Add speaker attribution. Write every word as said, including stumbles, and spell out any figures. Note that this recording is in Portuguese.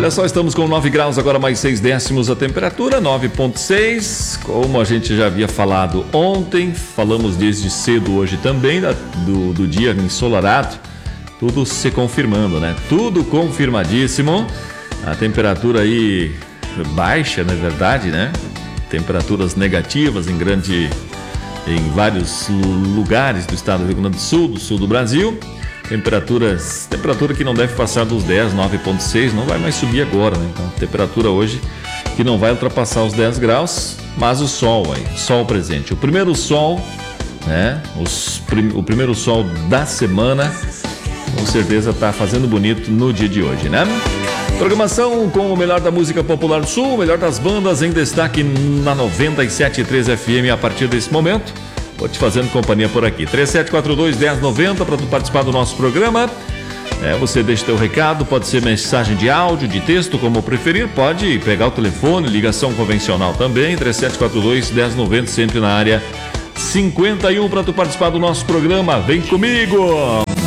Speaker 1: Olha só, estamos com nove graus, agora mais seis décimos a temperatura, nove ponto seis. Como a gente já havia falado ontem, falamos desde cedo hoje também, da, do, do dia ensolarado. Tudo se confirmando, né? Tudo confirmadíssimo. A temperatura aí baixa, na verdade, né? Temperaturas negativas em grande, em vários lugares do estado do Rio Grande do Sul, do sul do Brasil. Temperaturas, temperatura que não deve passar dos dez, nove ponto seis, não vai mais subir agora, né? Então, temperatura hoje que não vai ultrapassar os dez graus, mas o sol aí, sol presente. O primeiro sol, né? Os, o primeiro sol da semana, com certeza está fazendo bonito no dia de hoje, né? Programação com o melhor da música popular do Sul, o melhor das bandas em destaque na noventa e sete ponto três F M a partir desse momento. Vou te fazendo companhia por aqui. três sete quatro dois, um zero nove zero para tu participar do nosso programa. É, você deixa teu recado, pode ser mensagem de áudio, de texto, como preferir. Pode pegar o telefone, ligação convencional também. três sete quatro dois, um zero nove zero, sempre na área cinquenta e um para tu participar do nosso programa. Vem comigo!